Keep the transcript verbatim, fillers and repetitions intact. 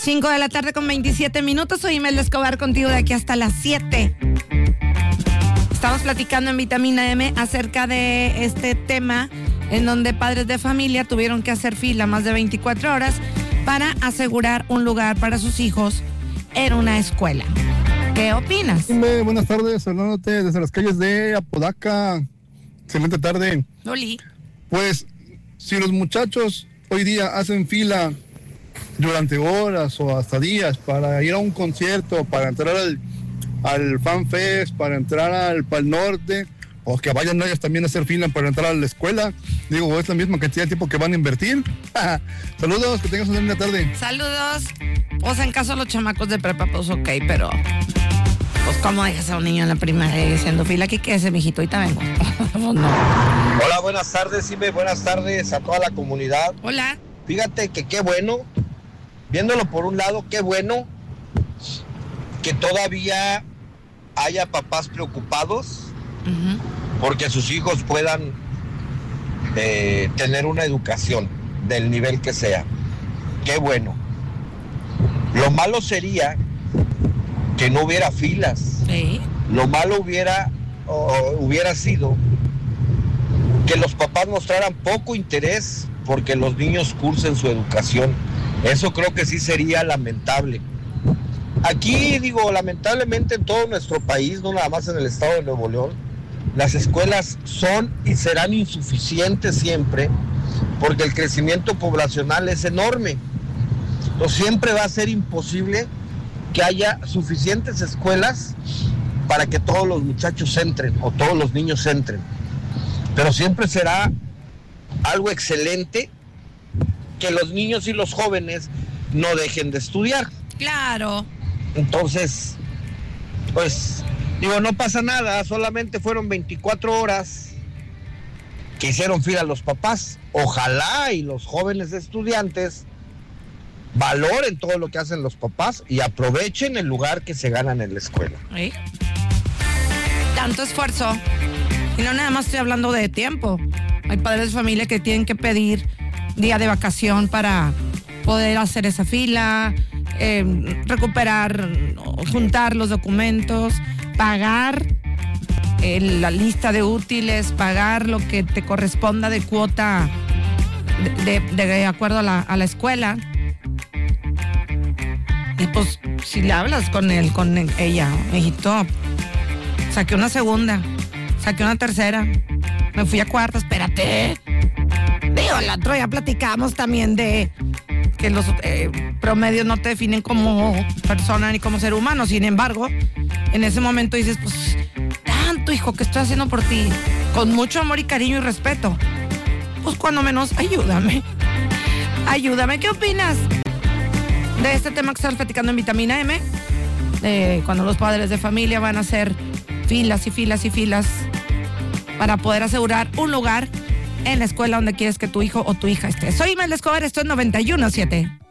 cinco de la tarde con veintisiete minutos. Soy Imelda Escobar contigo de aquí hasta las siete. Estamos platicando en Vitamina M acerca de este tema en donde padres de familia tuvieron que hacer fila más de veinticuatro horas para asegurar un lugar para sus hijos en una escuela. ¿Qué opinas? Dime, buenas tardes, hablándote desde las calles de Apodaca. Excelente tarde. Oli. Pues, si los muchachos hoy día hacen fila durante horas o hasta días para ir a un concierto, para entrar al, al Fan Fest, para entrar al Pal Norte, o que vayan ellos también a hacer fila para entrar a la escuela, digo, es la misma cantidad de tiempo que van a invertir. Saludos, que tengas una linda tarde. Saludos. O sea, en caso de los chamacos de prepa, pues ok, pero pues cómo dejas a un niño en la primaria haciendo fila, aquí quédese, mijito, ahorita vengo. No. Hola, buenas tardes, Ime, buenas tardes a toda la comunidad. Hola. Fíjate que qué bueno, viéndolo por un lado, qué bueno que todavía haya papás preocupados uh-huh. porque sus hijos puedan eh, tener una educación del nivel que sea. Qué bueno. Lo malo sería que no hubiera filas. Sí. Lo malo hubiera, o, hubiera sido que los papás mostraran poco interés porque los niños cursen su educación. Eso creo que sí sería lamentable. Aquí, digo, lamentablemente en todo nuestro país, no nada más en el estado de Nuevo León, las escuelas son y serán insuficientes siempre porque el crecimiento poblacional es enorme. Entonces siempre va a ser imposible que haya suficientes escuelas para que todos los muchachos entren o todos los niños entren. Pero siempre será algo excelente que los niños y los jóvenes no dejen de estudiar. Claro. Entonces, pues, digo, no pasa nada, solamente fueron veinticuatro horas que hicieron fila los papás. Ojalá y los jóvenes estudiantes valoren todo lo que hacen los papás y aprovechen el lugar que se ganan en la escuela. ¿Sí? Tanto esfuerzo. Y no nada más estoy hablando de tiempo. Hay padres de familia que tienen que pedir día de vacación para poder hacer esa fila, eh, recuperar, juntar los documentos, pagar eh, la lista de útiles, pagar lo que te corresponda de cuota de, de, de acuerdo a la, a la escuela. Y pues, si le hablas con él, con ella, mijito, saqué una segunda, saqué una tercera, me fui a cuarta, espérate. Digo, el otro ya platicamos también de que los eh, promedios no te definen como persona ni como ser humano. Sin embargo, en ese momento dices, pues, tanto, hijo, que estoy haciendo por ti, con mucho amor y cariño y respeto. Pues cuando menos, ayúdame. Ayúdame, ¿qué opinas de este tema que estamos platicando en Vitamina M? Eh, cuando los padres de familia van a hacer filas y filas y filas para poder asegurar un lugar en la escuela donde quieres que tu hijo o tu hija esté. Soy Imelda Escobar, esto es noventa y uno punto siete.